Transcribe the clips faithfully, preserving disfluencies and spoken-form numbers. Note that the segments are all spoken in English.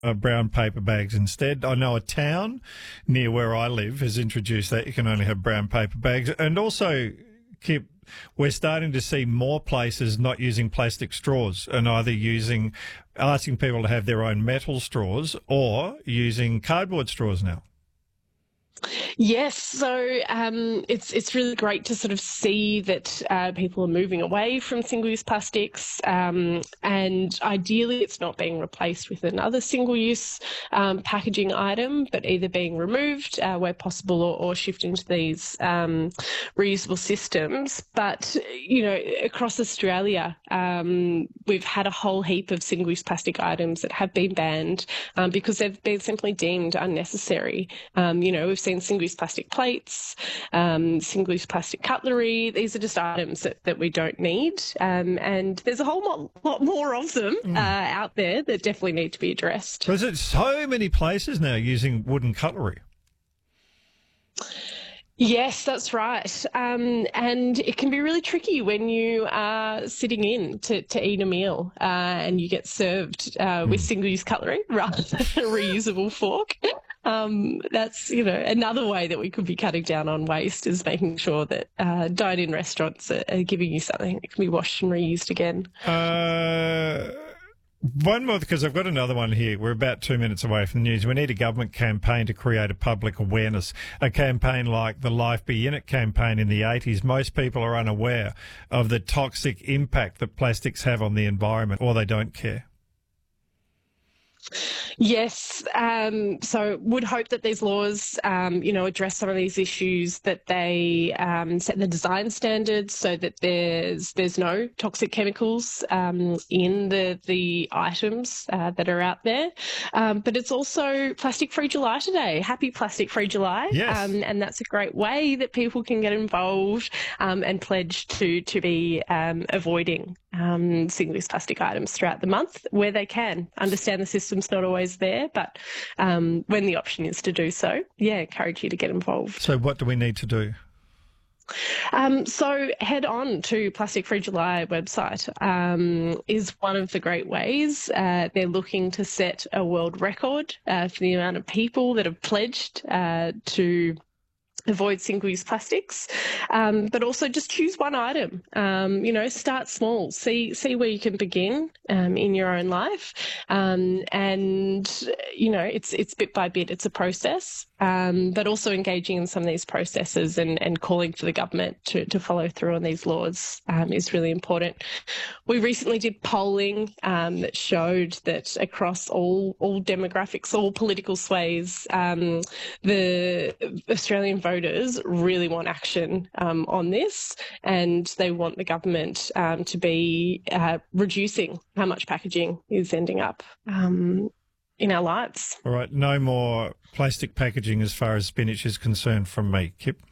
uh, brown paper bags instead. I know a town near where I live has introduced that you can only have brown paper bags. And also, Kip, we're starting to see more places not using plastic straws and either using, asking people to have their own metal straws or using cardboard straws now. Yes, so um, it's it's really great to sort of see that uh, people are moving away from single-use plastics, um, and ideally it's not being replaced with another single-use um, packaging item, but either being removed uh, where possible or, or shifted into these um, reusable systems. But, you know, across Australia, um, we've had a whole heap of single-use plastic items that have been banned um, because they've been simply deemed unnecessary. Um, you know, we've seen single-use plastic plates, um, single-use plastic cutlery. These are just items that, that we don't need. Um, and there's a whole lot, lot more of them mm. uh, out there that definitely need to be addressed. Because it's so many places now using wooden cutlery. Yes, that's right. Um, and it can be really tricky when you are sitting in to, to eat a meal uh, and you get served uh, with mm. single-use cutlery rather than a reusable fork. Um, that's, you know, another way that we could be cutting down on waste is making sure that uh, dine-in restaurants are, are giving you something that can be washed and reused again. Uh, one more, because I've got another one here. We're about two minutes away from the news. We need a government campaign to create a public awareness, a campaign like the Life Be In It campaign in the eighties. Most people are unaware of the toxic impact that plastics have on the environment, or they don't care. Yes, um, so would hope that these laws, um, you know, address some of these issues, that they um, set the design standards so that there's there's no toxic chemicals um, in the the items uh, that are out there. Um, but it's also Plastic Free July today. Happy Plastic Free July. Yes. Um, and that's a great way that people can get involved um, and pledge to, to be um, avoiding um, single-use plastic items throughout the month where they can. Understand the system's not always there, but um, when the option is to do so, yeah, encourage you to get involved. So what do we need to do? Um, so head on to Plastic Free July website um, is one of the great ways. Uh, they're looking to set a world record uh, for the amount of people that have pledged uh, to avoid single-use plastics, um, but also just choose one item. Um, you know, start small. See see where you can begin um, in your own life, um, and you know, it's it's bit by bit. It's a process, um, but also engaging in some of these processes and, and calling for the government to, to follow through on these laws um, is really important. We recently did polling um, that showed that across all all demographics, all political sways, um, the Australian voters voters really want action um, on this, and they want the government um, to be uh, reducing how much packaging is ending up um, in our lives. All right, no more plastic packaging as far as spinach is concerned from me, Kip.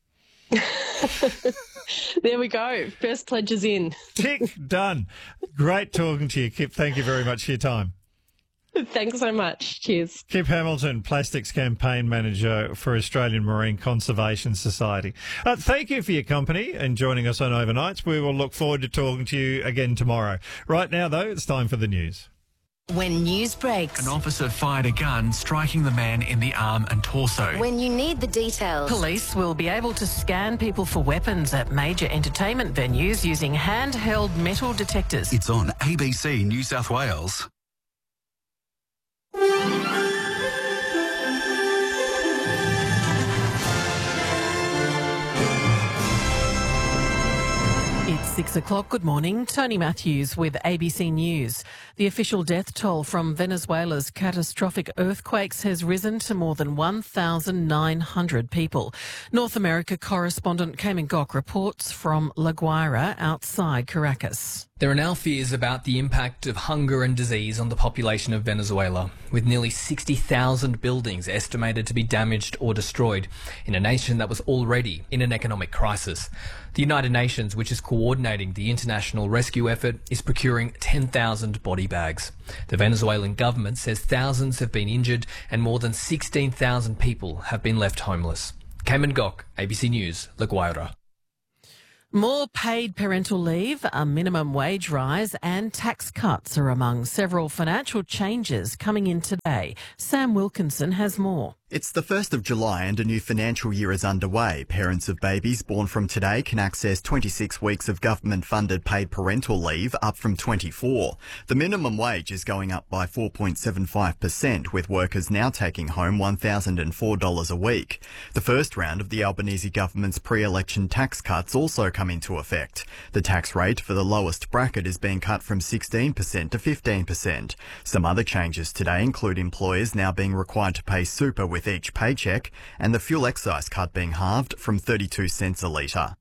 There we go. First pledge is in. Tick, done. Great talking to you, Kip. Thank you very much for your time. Thanks so much. Cheers. Kip Hamilton, Plastics Campaign Manager for Australian Marine Conservation Society. Uh, thank you for your company and joining us on Overnights. We will look forward to talking to you again tomorrow. Right now, though, it's time for the news. When news breaks. An officer fired a gun, striking the man in the arm and torso. When you need the details. Police will be able to scan people for weapons at major entertainment venues using handheld metal detectors. It's on A B C New South Wales. It's six o'clock. Good morning. Tony Matthews with A B C News. The official death toll from Venezuela's catastrophic earthquakes has risen to more than one thousand nine hundred people. North America correspondent Cayman Gok reports from La Guaira outside Caracas. There are now fears about the impact of hunger and disease on the population of Venezuela, with nearly sixty thousand buildings estimated to be damaged or destroyed in a nation that was already in an economic crisis. The United Nations, which is coordinating the international rescue effort, is procuring ten thousand body bags. The Venezuelan government says thousands have been injured and more than sixteen thousand people have been left homeless. Cayman Gok, A B C News, La Guaira. More paid parental leave, a minimum wage rise and tax cuts are among several financial changes coming in today. Sam Wilkinson has more. It's the first of July and a new financial year is underway. Parents of babies born from today can access twenty-six weeks of government-funded paid parental leave, up from twenty-four. The minimum wage is going up by four point seven five percent, with workers now taking home one thousand four dollars a week. The first round of the Albanese government's pre-election tax cuts also come into effect. The tax rate for the lowest bracket is being cut from sixteen percent to fifteen percent. Some other changes today include employers now being required to pay super with each paycheck and the fuel excise cut being halved from thirty-two cents a litre.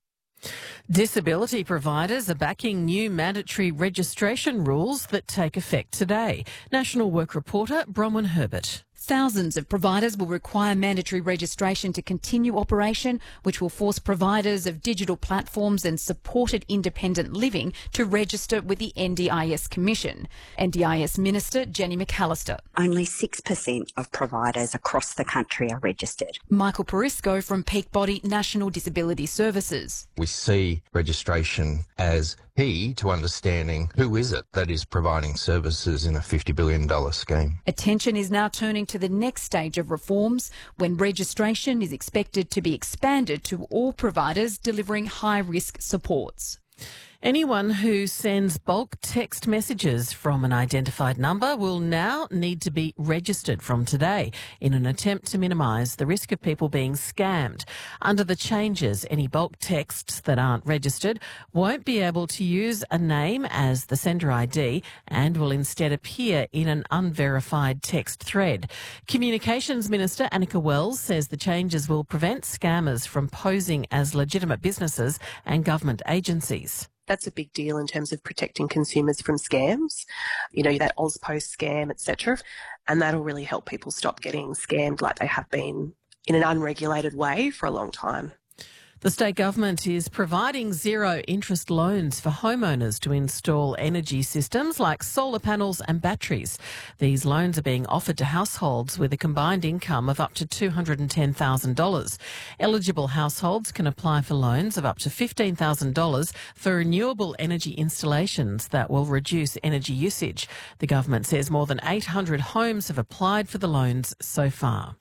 Disability providers are backing new mandatory registration rules that take effect today. National Work reporter Bronwyn Herbert. Thousands of providers will require mandatory registration to continue operation, which will force providers of digital platforms and supported independent living to register with the N D I S Commission. N D I S Minister Jenny McAllister. Only six percent of providers across the country are registered. Michael Perisco from Peak Body National Disability Services. We see registration as key to understanding who is it that is providing services in a fifty billion dollars scheme. Attention is now turning to the next stage of reforms, when registration is expected to be expanded to all providers delivering high-risk supports. Anyone who sends bulk text messages from an identified number will now need to be registered from today in an attempt to minimise the risk of people being scammed. Under the changes, any bulk texts that aren't registered won't be able to use a name as the sender I D and will instead appear in an unverified text thread. Communications Minister Annika Wells says the changes will prevent scammers from posing as legitimate businesses and government agencies. That's a big deal in terms of protecting consumers from scams, you know, that AusPost scam, et cetera. And that'll really help people stop getting scammed like they have been in an unregulated way for a long time. The state government is providing zero interest loans for homeowners to install energy systems like solar panels and batteries. These loans are being offered to households with a combined income of up to two hundred ten thousand dollars. Eligible households can apply for loans of up to fifteen thousand dollars for renewable energy installations that will reduce energy usage. The government says more than eight hundred homes have applied for the loans so far.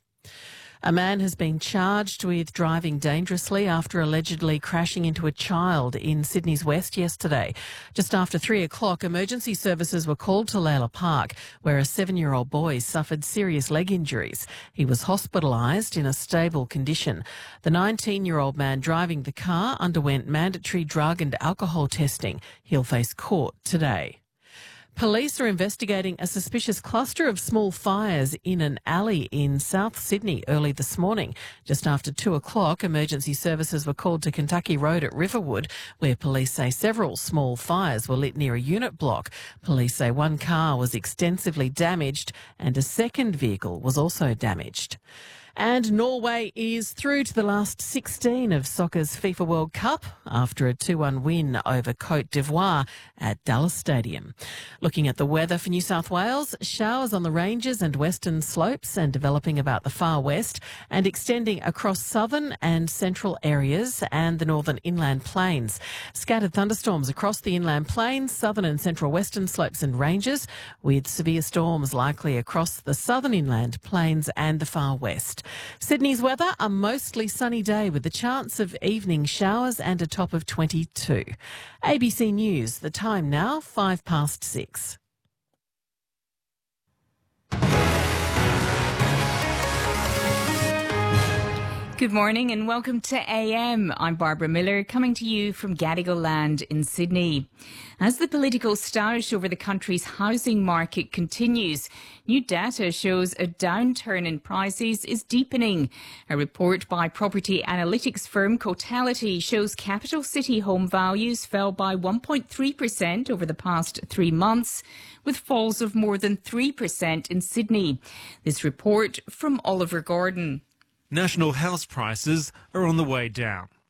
A man has been charged with driving dangerously after allegedly crashing into a child in Sydney's West yesterday. Just after three o'clock, emergency services were called to Layla Park, where a seven-year-old boy suffered serious leg injuries. He was hospitalised in a stable condition. The nineteen-year-old man driving the car underwent mandatory drug and alcohol testing. He'll face court today. Police are investigating a suspicious cluster of small fires in an alley in South Sydney early this morning. Just after two o'clock, emergency services were called to Kentucky Road at Riverwood, where police say several small fires were lit near a unit block. Police say one car was extensively damaged and a second vehicle was also damaged. And Norway is through to the last sixteen of soccer's FIFA World Cup after a two one win over Cote d'Ivoire at Dallas Stadium. Looking at the weather for New South Wales, showers on the ranges and western slopes and developing about the far west and extending across southern and central areas and the northern inland plains. Scattered thunderstorms across the inland plains, southern and central western slopes and ranges, with severe storms likely across the southern inland plains and the far west. Sydney's weather, a mostly sunny day with the chance of evening showers and a top of twenty-two. A B C News, the time now, five past six. Good morning and welcome to A M. I'm Barbara Miller, coming to you from Gadigal Land in Sydney. As the political stoush over the country's housing market continues, new data shows a downturn in prices is deepening. A report by property analytics firm Cotality shows capital city home values fell by one point three percent over the past three months, with falls of more than three percent in Sydney. This report from Oliver Gordon. National house prices are on the way down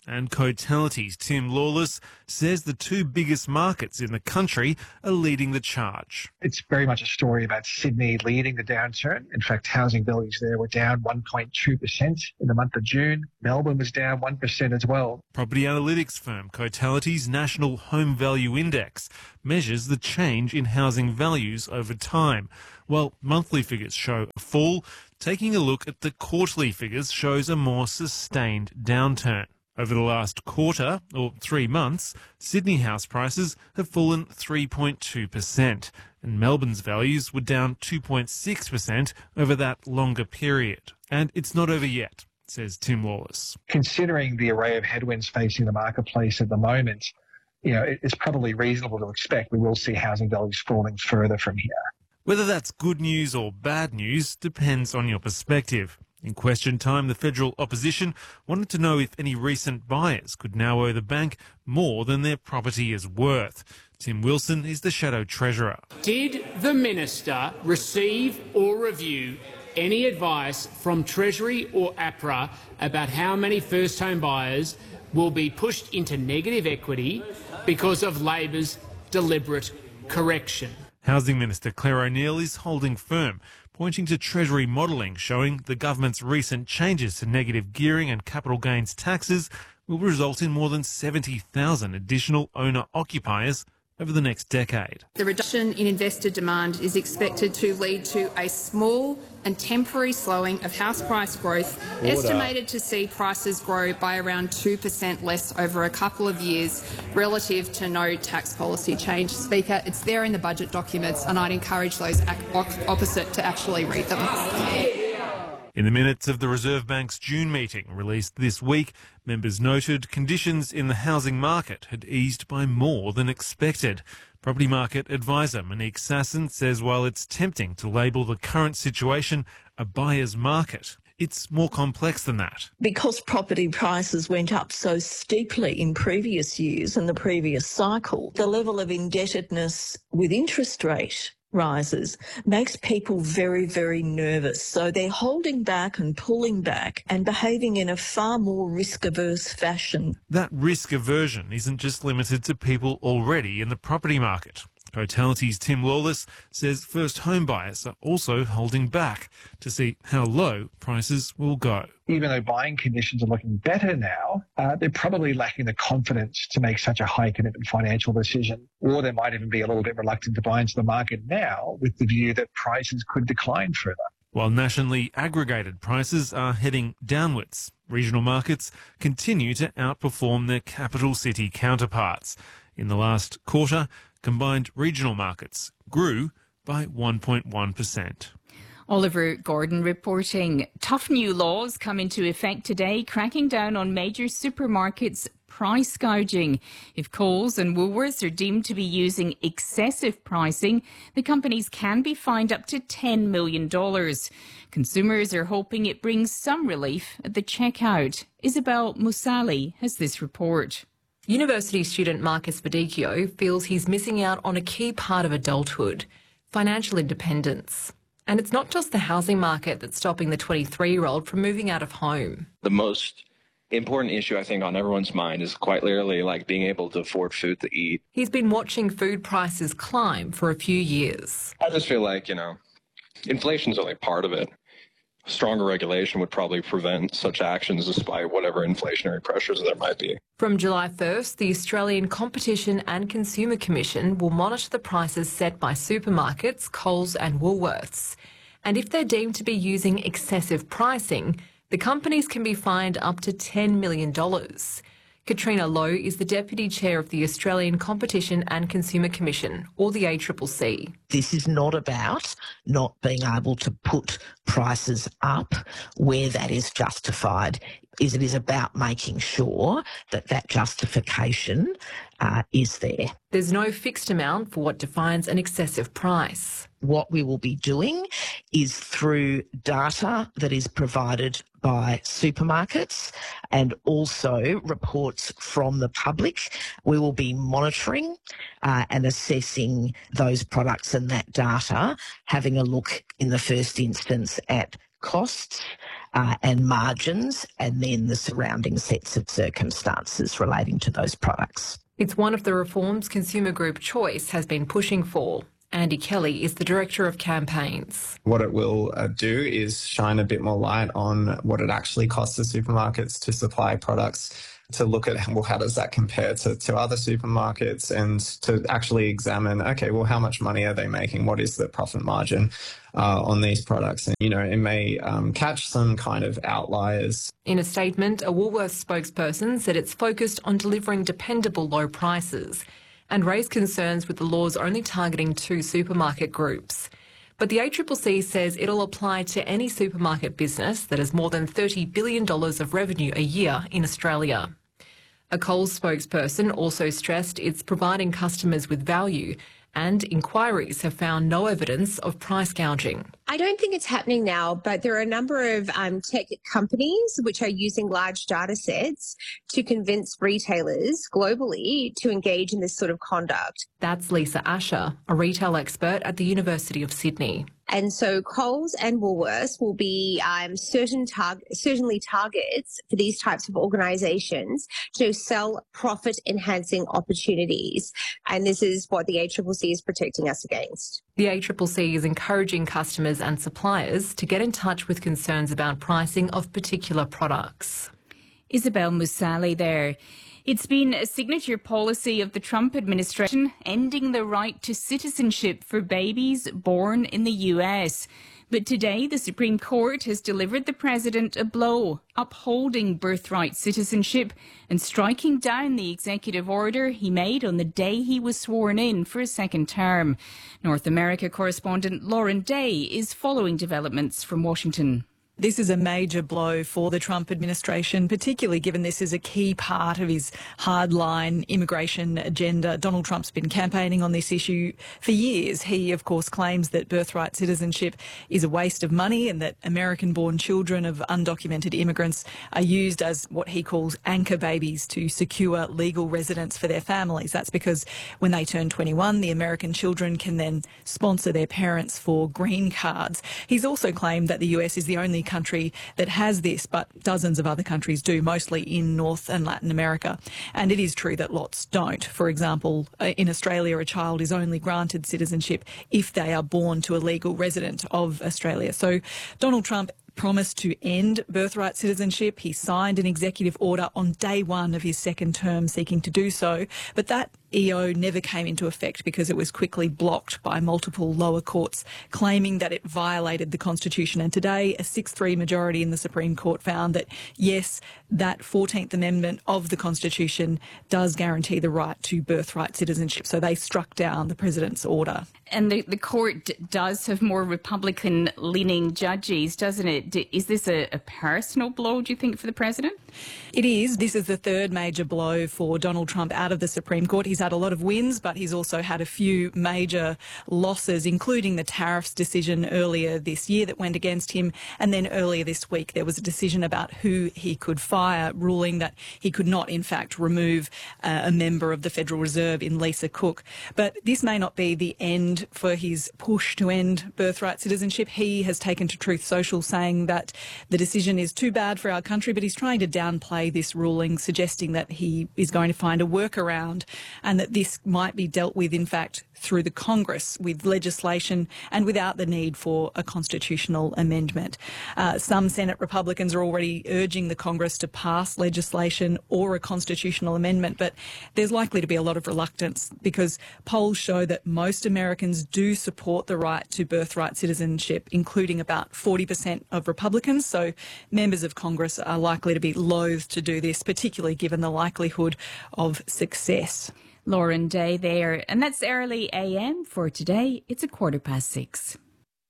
And Cotality's Tim Lawless says the two biggest markets in the country are leading the charge. It's very much a story about Sydney leading the downturn. In fact, housing values there were down one point two percent in the month of June. Melbourne was down one percent as well. Property analytics firm Cotality's National Home Value Index measures the change in housing values over time. While monthly figures show a fall, taking a look at the quarterly figures shows a more sustained downturn. Over the last quarter, or three months, Sydney house prices have fallen three point two percent, and Melbourne's values were down two point six percent over that longer period. And it's not over yet, says Tim Lawless. Considering the array of headwinds facing the marketplace at the moment, you know, it's probably reasonable to expect we will see housing values falling further from here. Whether that's good news or bad news depends on your perspective. In question time, the federal opposition wanted to know if any recent buyers could now owe the bank more than their property is worth. Tim Wilson is the Shadow Treasurer. Did the Minister receive or review any advice from Treasury or APRA about how many first home buyers will be pushed into negative equity because of Labor's deliberate correction? Housing Minister Claire O'Neil is holding firm, pointing to Treasury modelling showing the government's recent changes to negative gearing and capital gains taxes will result in more than seventy thousand additional owner-occupiers over the next decade. The reduction in investor demand is expected to lead to a small and temporary slowing of house price growth, Order. estimated to see prices grow by around two percent less over a couple of years relative to no tax policy change. Speaker, it's there in the budget documents, and I'd encourage those opposite to actually read them. In the minutes of the Reserve Bank's June meeting released this week, members noted conditions in the housing market had eased by more than expected. Property market advisor Monique Sasson says while it's tempting to label the current situation a buyer's market, it's more complex than that. Because property prices went up so steeply in previous years and the previous cycle, the level of indebtedness with interest rate rises makes people very, very nervous. So they're holding back and pulling back and behaving in a far more risk-averse fashion. That risk aversion isn't just limited to people already in the property market. Cotality's Tim Lawless says first home buyers are also holding back to see how low prices will go. Even though buying conditions are looking better now, uh, they're probably lacking the confidence to make such a high commitment financial decision, or they might even be a little bit reluctant to buy into the market now with the view that prices could decline further. While nationally aggregated prices are heading downwards, regional markets continue to outperform their capital city counterparts. In the last quarter, combined regional markets grew by one point one percent. Oliver Gordon reporting. Tough new laws come into effect today, cracking down on major supermarkets' price gouging. If Coles and Woolworths are deemed to be using excessive pricing, the companies can be fined up to ten million dollars. Consumers are hoping it brings some relief at the checkout. Isabel Musali has this report. University student Marcus Badicchio feels he's missing out on a key part of adulthood, financial independence. And it's not just the housing market that's stopping the twenty-three-year-old from moving out of home. The most important issue, I think, on everyone's mind is quite literally like being able to afford food to eat. He's been watching food prices climb for a few years. I just feel like, you know, inflation's only part of it. Stronger regulation would probably prevent such actions despite whatever inflationary pressures there might be. From July first, the Australian Competition and Consumer Commission will monitor the prices set by supermarkets, Coles and Woolworths. And if they're deemed to be using excessive pricing, the companies can be fined up to ten million dollars. Katrina Lowe is the Deputy Chair of the Australian Competition and Consumer Commission, or the A C C C. This is not about not being able to put prices up where that is justified. Is it is about making sure that that justification uh, is there. There's no fixed amount for what defines an excessive price. What we will be doing is through data that is provided by supermarkets and also reports from the public, we will be monitoring uh, and assessing those products and that data, having a look in the first instance at costs uh, and margins, and then the surrounding sets of circumstances relating to those products. It's one of the reforms Consumer Group Choice has been pushing for. Andy Kelly is the Director of Campaigns. What it will uh, do is shine a bit more light on what it actually costs the supermarkets to supply products, to look at, well, how does that compare to, to other supermarkets, and to actually examine, okay, well, how much money are they making? What is the profit margin uh, on these products? And, you know, it may um, catch some kind of outliers. In a statement, a Woolworths spokesperson said it's focused on delivering dependable low prices and raised concerns with the laws only targeting two supermarket groups. But the A C C C says it'll apply to any supermarket business that has more than thirty billion dollars of revenue a year in Australia. A Coles spokesperson also stressed it's providing customers with value, and inquiries have found no evidence of price gouging. I don't think it's happening now, but there are a number of um, tech companies which are using large data sets to convince retailers globally to engage in this sort of conduct. That's Lisa Asher, a retail expert at the University of Sydney. And so Coles and Woolworths will be um, certain tar- certainly targets for these types of organisations to sell profit-enhancing opportunities. And this is what the A C C C is protecting us against. The A C C C is encouraging customers and suppliers to get in touch with concerns about pricing of particular products. Isabel Musali there. It's been a signature policy of the Trump administration ending the right to citizenship for babies born in the U S. But today, the Supreme Court has delivered the president a blow, upholding birthright citizenship and striking down the executive order he made on the day he was sworn in for a second term. North America correspondent Lauren Day is following developments from Washington. This is a major blow for the Trump administration, particularly given this is a key part of his hardline immigration agenda. Donald Trump's been campaigning on this issue for years. He, of course, claims that birthright citizenship is a waste of money and that American-born children of undocumented immigrants are used as what he calls anchor babies to secure legal residence for their families. That's because when they turn twenty-one, the American children can then sponsor their parents for green cards. He's also claimed that the U S is the only country that has this, but dozens of other countries do, mostly in North and Latin America. And it is true that lots don't. For example, in Australia, a child is only granted citizenship if they are born to a legal resident of Australia. So Donald Trump promised to end birthright citizenship. He signed an executive order on day one of his second term seeking to do so, but that E O never came into effect because it was quickly blocked by multiple lower courts, claiming that it violated the Constitution. And today, a six three majority in the Supreme Court found that, yes, that fourteenth Amendment of the Constitution does guarantee the right to birthright citizenship. So they struck down the president's order. And the, the court does have more Republican-leaning judges, doesn't it? Is this a, a personal blow, do you think, for the president? It is. This is the third major blow for Donald Trump out of the Supreme Court. He's had a lot of wins, but he's also had a few major losses, including the tariffs decision earlier this year that went against him. And then earlier this week, there was a decision about who he could fire, ruling that he could not, in fact, remove uh, a member of the Federal Reserve in Lisa Cook. But this may not be the end for his push to end birthright citizenship. He has taken to Truth Social saying that the decision is too bad for our country, but he's trying to downplay this ruling, suggesting that he is going to find a workaround and that this might be dealt with, in fact, through the Congress with legislation and without the need for a constitutional amendment. Uh, some Senate Republicans are already urging the Congress to pass legislation or a constitutional amendment, but there's likely to be a lot of reluctance because polls show that most Americans do support the right to birthright citizenship, including about forty percent of Republicans. So members of Congress are likely to be loath to do this, particularly given the likelihood of success. Lauren Day there. And that's Early A M for today. It's a quarter past six.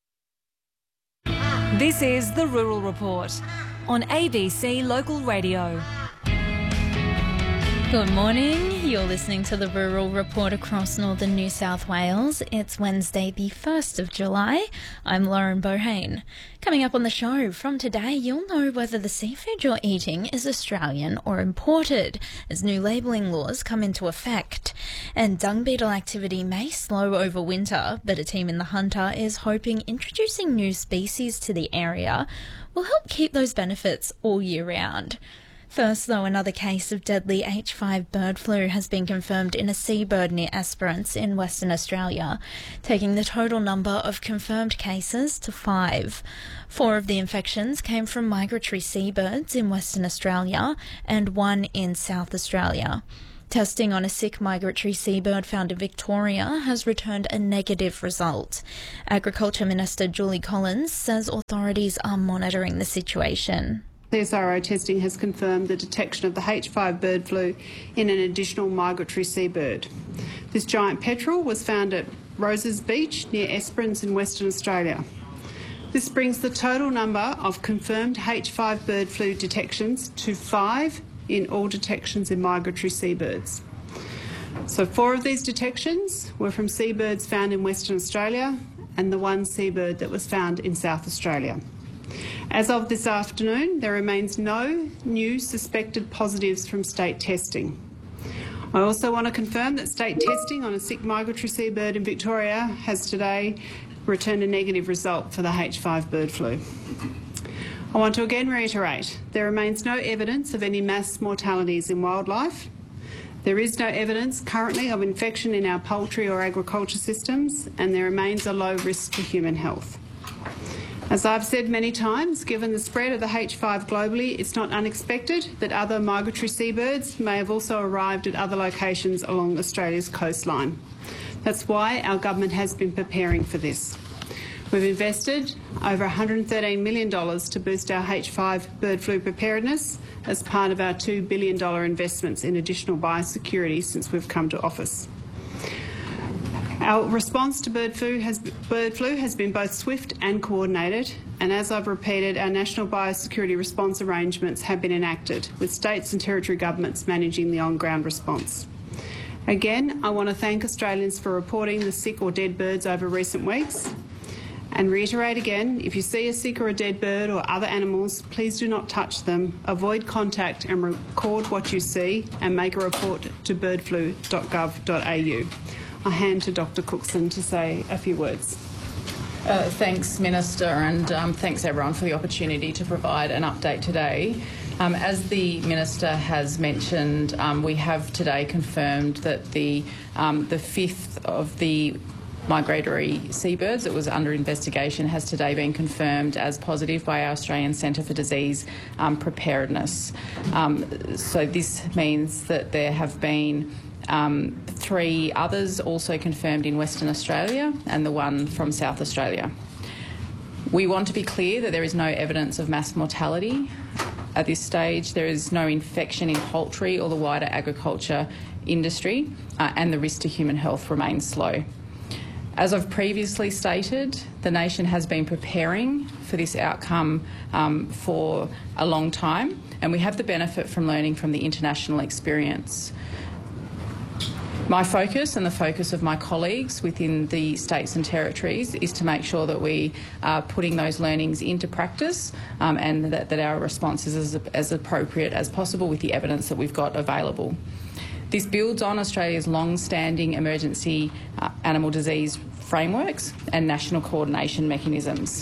This is the Rural Report on A B C Local Radio. Good morning. You're listening to the Rural Report across northern New South Wales. It's Wednesday, the first of July. I'm Lauren Bohane. Coming up on the show, from today, you'll know whether the seafood you're eating is Australian or imported, as new labelling laws come into effect. And dung beetle activity may slow over winter, but a team in the Hunter is hoping introducing new species to the area will help keep those benefits all year round. First, though, another case of deadly H five bird flu has been confirmed in a seabird near Esperance in Western Australia, taking the total number of confirmed cases to five. Four of the infections came from migratory seabirds in Western Australia and one in South Australia. Testing on a sick migratory seabird found in Victoria has returned a negative result. Agriculture Minister Julie Collins says authorities are monitoring the situation. C S I R O testing has confirmed the detection of the H five bird flu in an additional migratory seabird. This giant petrel was found at Roses Beach near Esperance in Western Australia. This brings the total number of confirmed H five bird flu detections to five in all detections in migratory seabirds. So four of these detections were from seabirds found in Western Australia and the one seabird that was found in South Australia. As of this afternoon, there remains no new suspected positives from state testing. I also want to confirm that state testing on a sick migratory seabird in Victoria has today returned a negative result for the H five bird flu. I want to again reiterate, there remains no evidence of any mass mortalities in wildlife. There is no evidence currently of infection in our poultry or agriculture systems, and there remains a low risk to human health. As I've said many times, given the spread of the H five globally, it's not unexpected that other migratory seabirds may have also arrived at other locations along Australia's coastline. That's why our government has been preparing for this. We've invested over one hundred thirteen million dollars to boost our H five bird flu preparedness as part of our two billion dollars investments in additional biosecurity since we've come to office. Our response to bird flu, has, bird flu has been both swift and coordinated, and as I've repeated, our national biosecurity response arrangements have been enacted, with states and territory governments managing the on-ground response. Again, I want to thank Australians for reporting the sick or dead birds over recent weeks, and reiterate again, if you see a sick or a dead bird or other animals, please do not touch them, avoid contact and record what you see, and make a report to bird flu dot gov dot a u. I hand to Doctor Cookson to say a few words. Uh, thanks, Minister, and um, thanks everyone for the opportunity to provide an update today. Um, as the Minister has mentioned, um, we have today confirmed that the um, the fifth of the migratory seabirds that was under investigation has today been confirmed as positive by our Australian Centre for Disease um, Preparedness. Um, so this means that there have been Um, three others also confirmed in Western Australia and the one from South Australia. We want to be clear that there is no evidence of mass mortality. At this stage, there is no infection in poultry or the wider agriculture industry, uh, and the risk to human health remains low. As I've previously stated, the nation has been preparing for this outcome um, for a long time, and we have the benefit from learning from the international experience. My focus and the focus of my colleagues within the states and territories is to make sure that we are putting those learnings into practice um, and that, that our response is as, as appropriate as possible with the evidence that we've got available. This builds on Australia's long-standing emergency uh, animal disease frameworks and national coordination mechanisms.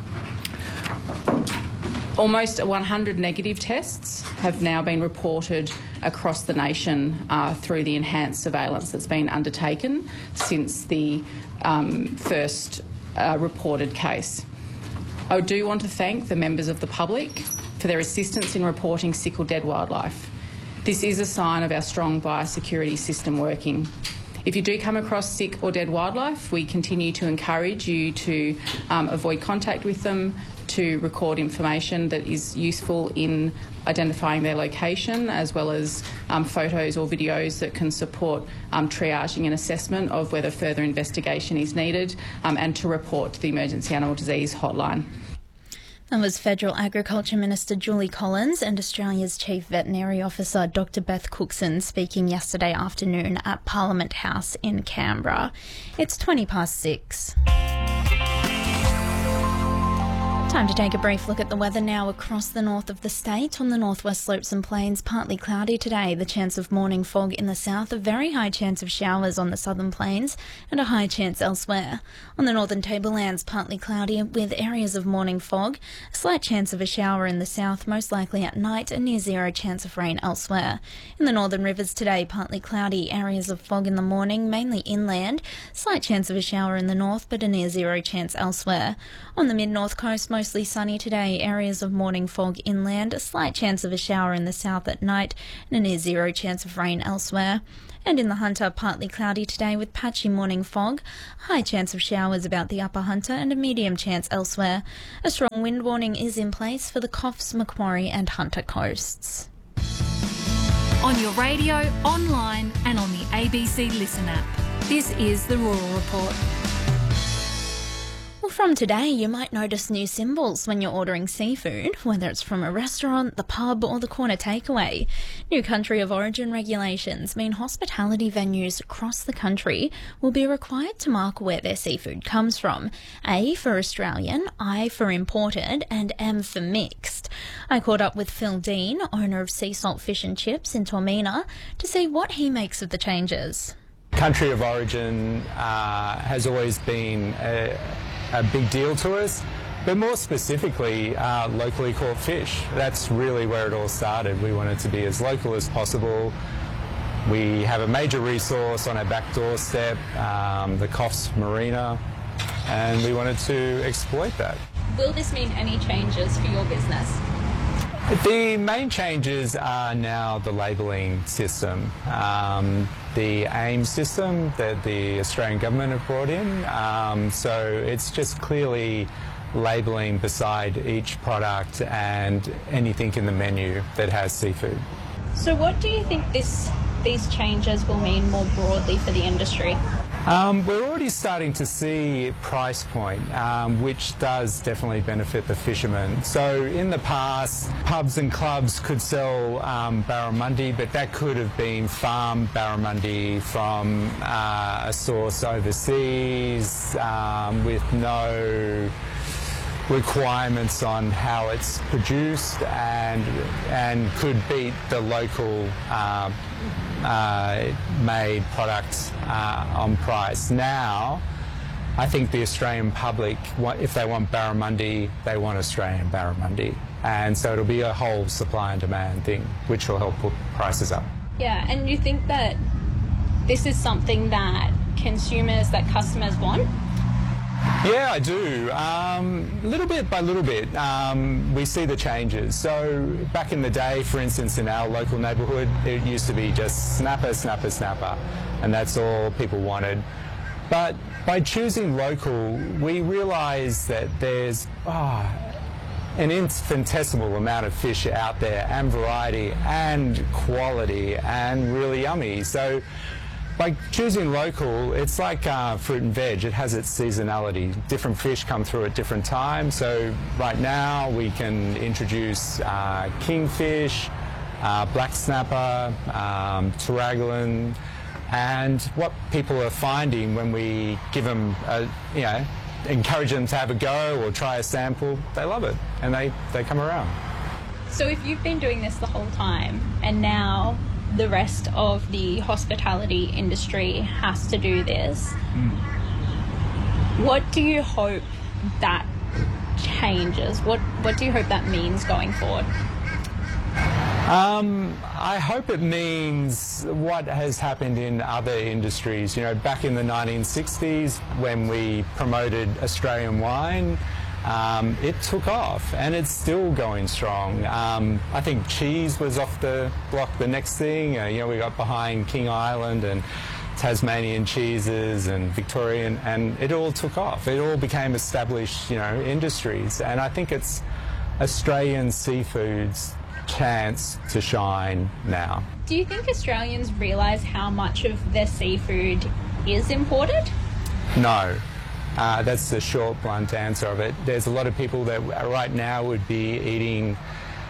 Almost one hundred negative tests have now been reported across the nation uh, through the enhanced surveillance that's been undertaken since the um, first uh, reported case. I do want to thank the members of the public for their assistance in reporting sick or dead wildlife. This is a sign of our strong biosecurity system working. If you do come across sick or dead wildlife, we continue to encourage you to um, avoid contact with them, to record information that is useful in identifying their location, as well as um, photos or videos that can support um, triaging and assessment of whether further investigation is needed, um, and to report to the Emergency Animal Disease Hotline. That was Federal Agriculture Minister Julie Collins and Australia's Chief Veterinary Officer Doctor Beth Cookson speaking yesterday afternoon at Parliament House in Canberra. It's twenty past six. Time to take a brief look at the weather now across the north of the state. On the northwest slopes and plains, partly cloudy today. The chance of morning fog in the south, a very high chance of showers on the southern plains, and a high chance elsewhere. On the northern tablelands, partly cloudy with areas of morning fog, a slight chance of a shower in the south, most likely at night, and near zero chance of rain elsewhere. In the northern rivers today, partly cloudy, areas of fog in the morning, mainly inland, slight chance of a shower in the north, but a near zero chance elsewhere. On the mid-north coast, mostly sunny today, areas of morning fog inland, a slight chance of a shower in the south at night, and a near zero chance of rain elsewhere. And in the Hunter, partly cloudy today with patchy morning fog, high chance of showers about the upper Hunter and a medium chance elsewhere. A strong wind warning is in place for the Coffs, Macquarie and Hunter coasts. On your radio, online and on the A B C Listen app. This is the Rural Report. Well, from today, you might notice new symbols when you're ordering seafood, whether it's from a restaurant, the pub or the corner takeaway. New country of origin regulations mean hospitality venues across the country will be required to mark where their seafood comes from. A for Australian, I for imported and M for mixed. I caught up with Phil Dean, owner of Sea Salt Fish and Chips in Tormina, to see what he makes of the changes. Country of origin uh, has always been a a big deal to us, but more specifically uh, locally caught fish. That's really where it all started. We wanted to be as local as possible. We have a major resource on our back doorstep, um, the Coffs Marina, and we wanted to exploit that. Will this mean any changes for your business? The main changes are now the labelling system. Um, the AIM system that the Australian government have brought in. Um, so it's just clearly labelling beside each product and anything in the menu that has seafood. So what do you think this these changes will mean more broadly for the industry? Um, we're already starting to see price point, um, which does definitely benefit the fishermen. So in the past, pubs and clubs could sell um, barramundi, but that could have been farmed barramundi from uh, a source overseas um, with no requirements on how it's produced and and could beat the local uh, uh, made products uh, on price. Now, I think the Australian public, if they want barramundi, they want Australian barramundi. And so it'll be a whole supply and demand thing, which will help put prices up. Yeah, and you think that this is something that consumers, that customers want? Yeah, I do. Um, little bit by little bit, um, we see the changes. So back in the day, for instance, in our local neighbourhood, it used to be just snapper, snapper, snapper, and that's all people wanted. But by choosing local, we realise that there's oh, an infinitesimal amount of fish out there, and variety, and quality, and really yummy. So by choosing local, it's like uh, fruit and veg. It has its seasonality. Different fish come through at different times. So right now we can introduce uh, kingfish, uh, black snapper, um, Taragolan, and what people are finding when we give them, a, you know, encourage them to have a go or try a sample, they love it and they, they come around. So if you've been doing this the whole time and now the rest of the hospitality industry has to do this, mm. what do you hope that changes? What what do you hope that means going forward? Um, I hope it means what has happened in other industries. You know, back in the nineteen sixties when we promoted Australian wine, Um, it took off and it's still going strong. Um, I think cheese was off the block the next thing. Uh, you know, we got behind King Island and Tasmanian cheeses and Victorian, and it all took off. It all became established, you know, industries. And I think it's Australian seafood's chance to shine now. Do you think Australians realise how much of their seafood is imported? No. Uh, that's the short, blunt answer of it. There's a lot of people that right now would be eating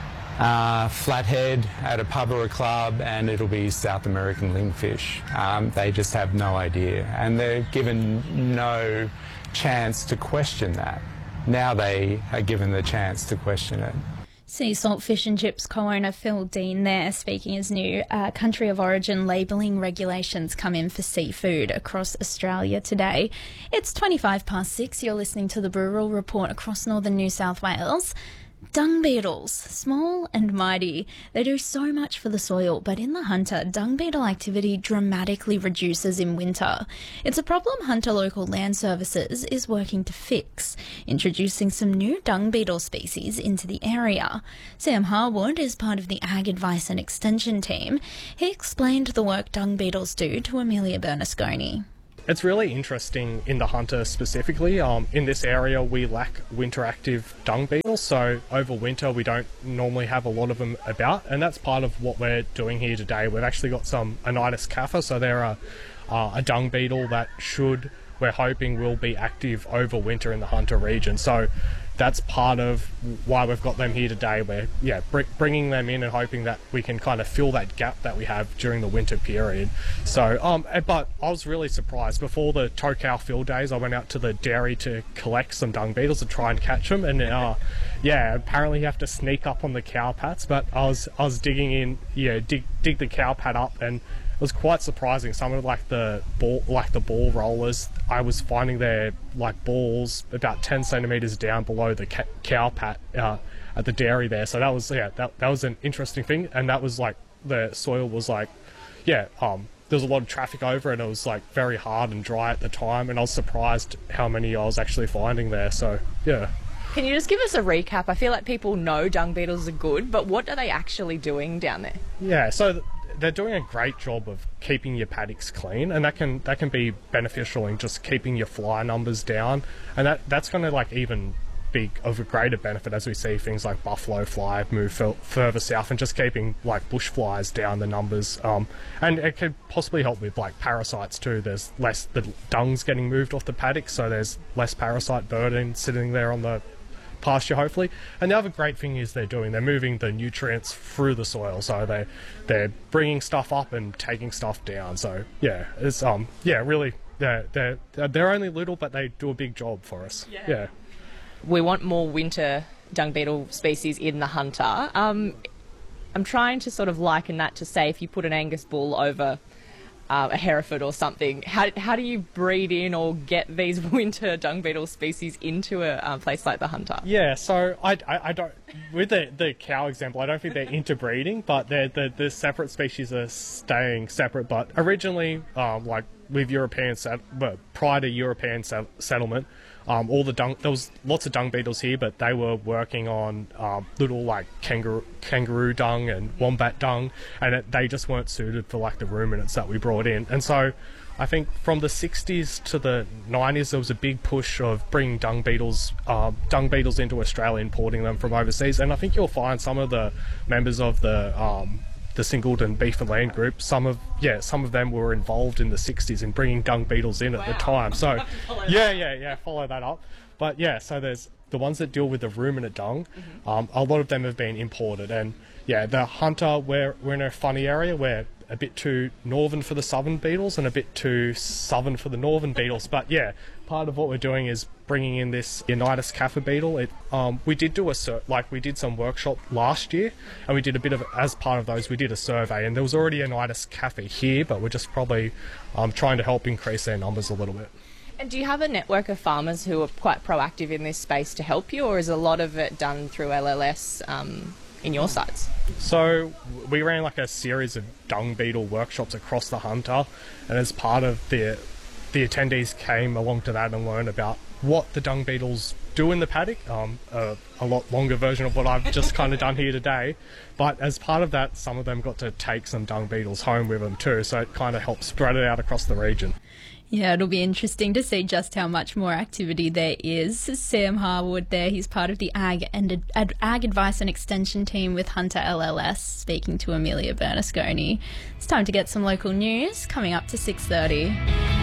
uh, flathead at a pub or a club, and it'll be South American lingfish. Um, they just have no idea, and they're given no chance to question that. Now they are given the chance to question it. Sea salt fish and chips co-owner Phil Dean there, speaking as new uh, country of origin labelling regulations come in for seafood across Australia today. It's twenty-five past six. You're listening to the Rural Report across northern New South Wales. Dung beetles, small and mighty. They do so much for the soil, but in the Hunter, dung beetle activity dramatically reduces in winter. It's a problem Hunter Local Land Services is working to fix, introducing some new dung beetle species into the area. Sam Harwood is part of the Ag Advice and Extension team. He explained the work dung beetles do to Amelia Bernasconi. It's really interesting in the Hunter specifically. Um, in this area, we lack winter-active dung beetles, so over winter we don't normally have a lot of them about, and that's part of what we're doing here today. We've actually got some Anitis caffa, so they're a, uh, a dung beetle that should, we're hoping, will be active over winter in the Hunter region. So that's part of why we've got them here today. We're yeah br- bringing them in and hoping that we can kind of fill that gap that we have during the winter period. So, um, but I was really surprised. Before the tow cow field days, I went out to the dairy to collect some dung beetles to try and catch them, and uh, yeah, apparently you have to sneak up on the cow pats. But I was I was digging in, yeah, dig dig the cow pat up, and it was quite surprising. Some of like the ball, like the ball rollers, I was finding their like balls about ten centimeters down below the ca- cow pat uh, at the dairy there. So that was yeah, that that was an interesting thing. And that was like the soil was like, yeah, um, there was a lot of traffic over, and it was like very hard and dry at the time. And I was surprised how many I was actually finding there. So yeah. Can you just give us a recap? I feel like people know dung beetles are good, but what are they actually doing down there? Yeah, so. Th- They're doing a great job of keeping your paddocks clean, and that can that can be beneficial in just keeping your fly numbers down, and that that's going to like even be of a greater benefit as we see things like buffalo fly move f- further south, and just keeping like bush flies down the numbers. Um, and it could possibly help with like parasites too. There's less the dung's getting moved off the paddocks, so there's less parasite burden sitting there on the pasture hopefully. And the other great thing is they're doing they're moving the nutrients through the soil, so they they're bringing stuff up and taking stuff down. So yeah, it's um yeah really they're they're they're only little, but they do a big job for us. Yeah, yeah. We want more winter dung beetle species in the Hunter. um I'm trying to sort of liken that to, say, if you put an Angus bull over Uh, a Hereford or something, how how do you breed in or get these winter dung beetle species into a uh, place like the Hunter? Yeah, so I, I, I don't, with the, the cow example, I don't think they're interbreeding, but they're, the the separate species are staying separate. But originally, um, like with European, set, but prior to European set, settlement, um, all the dung, there was lots of dung beetles here, but they were working on um, little like kangaroo kangaroo dung and wombat dung, and it, they just weren't suited for like the ruminants that we brought in. And so I think from the sixties to the nineties, there was a big push of bringing dung beetles, uh, dung beetles into Australia, importing them from overseas. And I think you'll find some of the members of the um, the Singleton Beef and Land Group, some of yeah, some of them were involved in the sixties in bringing dung beetles in at wow. the time. So yeah, yeah, yeah, follow that up. But yeah, so there's the ones that deal with the ruminant dung. Mm-hmm. Um, a lot of them have been imported, and yeah, the Hunter, we're we're in a funny area where a bit too northern for the southern beetles and a bit too southern for the northern beetles. But yeah, part of what we're doing is bringing in this Anitis caffa beetle. It, um, we did do a sur- like we did some workshop last year, and we did a bit of as part of those we did a survey, and there was already Anitis caffa here, but we're just probably um, trying to help increase their numbers a little bit. And do you have a network of farmers who are quite proactive in this space to help you, or is a lot of it done through L L S? Um in your sites? So we ran like a series of dung beetle workshops across the Hunter, and as part of the the attendees came along to that and learned about what the dung beetles do in the paddock, um, a, a lot longer version of what I've just kind of done here today. But as part of that, some of them got to take some dung beetles home with them too, so it kind of helped spread it out across the region. Yeah, it'll be interesting to see just how much more activity there is. Sam Harwood there, he's part of the Ag and Ad, Ag Advice and Extension team with Hunter L L S, speaking to Amelia Bernasconi. It's time to get some local news, coming up to six thirty.